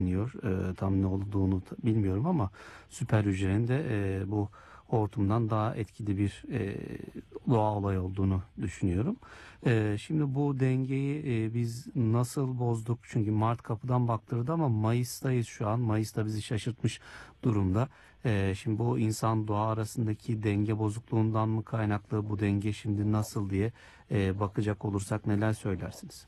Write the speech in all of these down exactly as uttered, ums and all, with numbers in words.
deniyor. E, tam ne olduğunu ta- bilmiyorum ama süper hücrenin de e, bu hortumdan daha etkili bir e, doğa olay olduğunu düşünüyorum. E, şimdi bu dengeyi e, biz nasıl bozduk? Çünkü Mart kapıdan baktırdı ama Mayıs'tayız şu an. Mayıs'ta bizi şaşırtmış durumda. E, şimdi bu insan doğa arasındaki denge bozukluğundan mı kaynaklı, bu denge şimdi nasıl diye e, bakacak olursak neler söylersiniz?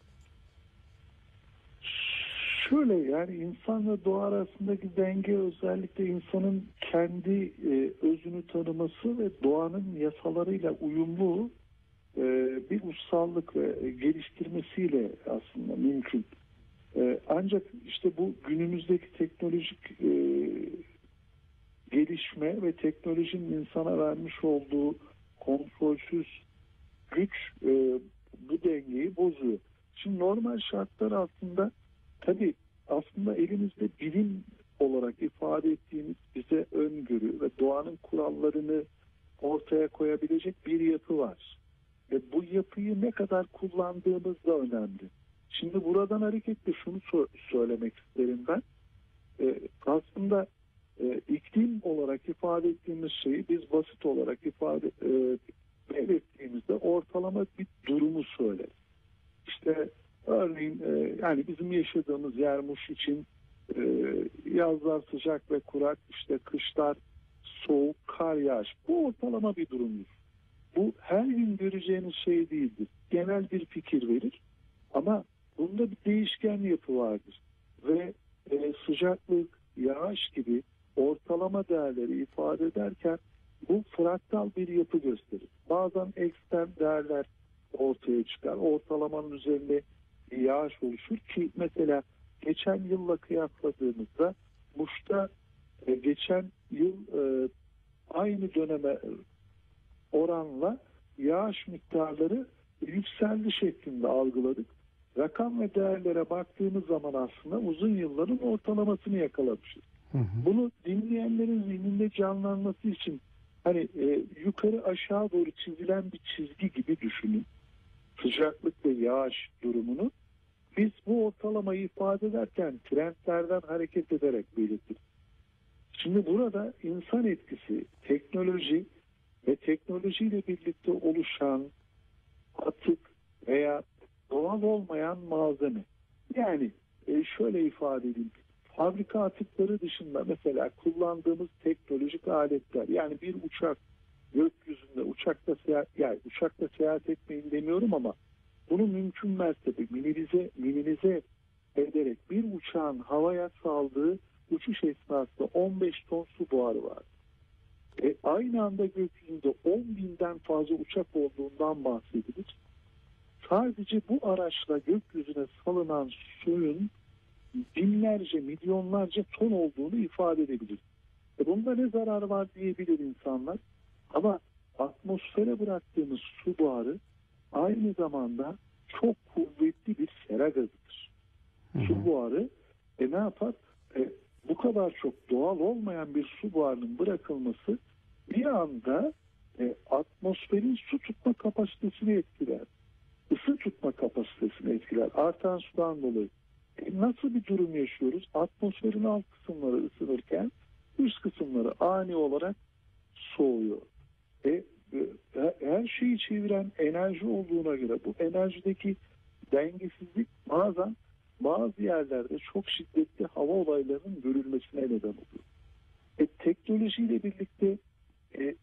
Şöyle, yani insanla doğa arasındaki denge özellikle insanın kendi e, özünü tanıması ve doğanın yasalarıyla uyumlu e, bir ussallık ve geliştirmesiyle aslında mümkün. E, ancak işte bu günümüzdeki teknolojik e, gelişme ve teknolojinin insana vermiş olduğu kontrolsüz güç e, bu dengeyi bozuyor. Şimdi normal şartlar altında tabii aslında elimizde bilim olarak ifade ettiğimiz bize öngörü ve doğanın kurallarını ortaya koyabilecek bir yapı var. Ve bu yapıyı ne kadar kullandığımız da önemli. Şimdi buradan hareketle şunu so- söylemek isterim ben. E, aslında e, iklim olarak ifade ettiğimiz şeyi biz basit olarak ifade e, belirttiğimizde ortalama bir durumu söyleriz. İşte örneğin e, yani bizim yaşadığımız yer Muş için e, yazlar sıcak ve kurak, işte kışlar soğuk, kar yağış. Bu ortalama bir durumdur. Bu her gün göreceğiniz şey değildir. Genel bir fikir verir ama bunda bir değişken yapı vardır. Ve e, sıcaklık, yağış gibi ortalama değerleri ifade ederken bu fraktal bir yapı gösterir. Bazen ekstrem değerler ortaya çıkar. Ortalamanın üzerinde bir yağış oluşur ki mesela geçen yılla kıyasladığımızda Muş'ta e, geçen yıl e, aynı döneme oranla yağış miktarları yükseldi şeklinde algıladık. Rakam ve değerlere baktığımız zaman aslında uzun yılların ortalamasını yakalamışız. Hı hı. Bunu dinleyenlerin zihninde canlanması için hani e, yukarı aşağı doğru çizilen bir çizgi gibi düşünün. Sıcaklık ve yağış durumunu biz bu ortalamayı ifade ederken trendlerden hareket ederek belirtir. Şimdi burada insan etkisi, teknoloji ve teknolojiyle birlikte oluşan atık veya doğal olmayan malzeme. Yani e, şöyle ifade edeyim. Fabrika atıkları dışında mesela kullandığımız teknolojik aletler, yani bir uçak gökyüzünde uçakla seyahat, yani uçakla seyahat etmeyin demiyorum ama bunu mümkün mertebe minimize, minimize ederek bir uçağın havaya saldığı uçuş esnasında on beş ton su buharı var. E, aynı anda gökyüzünde on binden fazla uçak olduğundan bahsedilir. Sadece bu araçla gökyüzüne salınan suyun binlerce, milyonlarca ton olduğunu ifade edebilir. E, bunda ne zarar var diyebilir insanlar. Ama atmosfere bıraktığımız su buharı aynı zamanda çok kuvvetli bir sera gazıdır. Hı hı. Su buharı e, ne yapar? E, bu kadar çok doğal olmayan bir su buharının bırakılması bir anda e, atmosferin su tutma kapasitesini etkiler. Isı tutma kapasitesini etkiler. Artan sudan dolayı. E, nasıl bir durum yaşıyoruz? Atmosferin alt kısımları ısınırken üst kısımları ani olarak soğuyor. E, e, her şeyi çeviren enerji olduğuna göre bu enerjideki dengesizlik bazen bazı yerlerde çok şiddetli hava olaylarının görülmesine neden oluyor. E, teknolojiyle birlikte e,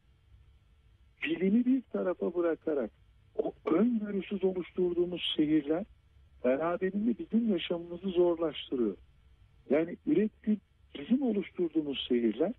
bilimi bir tarafa bırakarak o öngörüsüz oluşturduğumuz şehirler beraberinde bizim yaşamımızı zorlaştırıyor. Yani ürettiği bizim oluşturduğumuz şehirler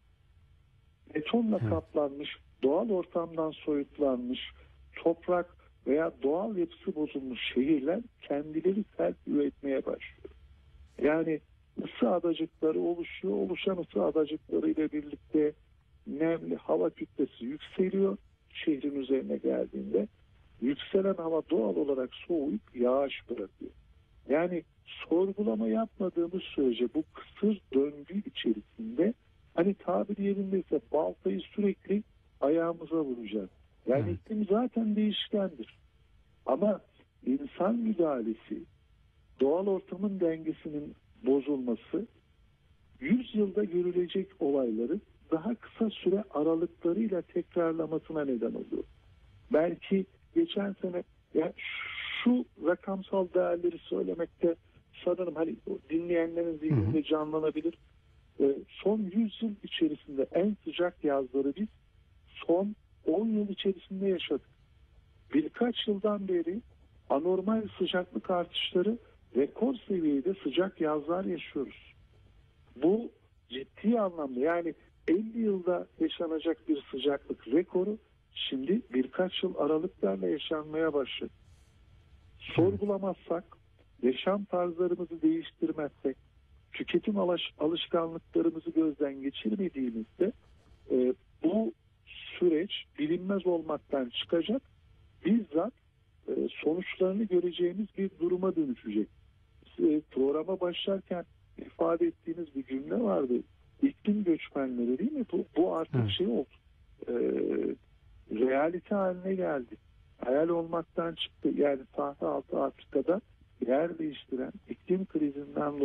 betonla Evet. kaplanmış, doğal ortamdan soyutlanmış, toprak veya doğal yapısı bozulmuş şehirler kendileri sert üretmeye başlıyor. Yani ısı adacıkları oluşuyor. Oluşan ısı adacıkları ile birlikte nemli hava kütlesi yükseliyor. Şehrin üzerine geldiğinde yükselen hava doğal olarak soğuyup yağış bırakıyor. Yani sorgulama yapmadığımız sürece bu kısır döngü içerisinde hani tabiri yerindeyse baltayı sürekli ayağımıza vuracak. Yani Evet. iklim zaten değişkendir. Ama insan müdahalesi doğal ortamın dengesinin bozulması yüz yılda görülecek olayları daha kısa süre aralıklarıyla tekrarlamasına neden oluyor. Belki geçen sene ya şu rakamsal değerleri söylemekte sanırım hani dinleyenlerin zihninde canlanabilir. Ee, son yüz yıl içerisinde en sıcak yazları biz son on yıl içerisinde yaşadık. Birkaç yıldan beri anormal sıcaklık artışları, rekor seviyede sıcak yazlar yaşıyoruz. Bu ciddi anlamda, yani elli yılda yaşanacak bir sıcaklık rekoru şimdi birkaç yıl aralıklarla yaşanmaya başladı. Sorgulamazsak, yaşam tarzlarımızı değiştirmezsek, tüketim alış- alışkanlıklarımızı gözden geçirmediğimizde e, bu süreç bilinmez olmaktan çıkacak, bizzat e, sonuçlarını göreceğimiz bir duruma dönüşecek. E, programa başlarken ifade ettiğiniz bir cümle vardı. İklim göçmenleri, değil mi? Bu, bu artık evet. şey oldu. E, realite haline geldi. Hayal olmaktan çıktı. Yani sahte altı Afrika'da yer değiştiren iklim krizinden